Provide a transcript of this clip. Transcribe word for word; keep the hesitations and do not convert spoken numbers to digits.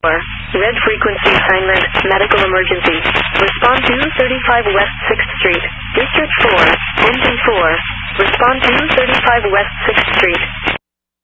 Red frequency assignment, medical emergency. Respond to thirty-five West sixth Street. District four, Engine four. Respond to thirty-five West sixth Street.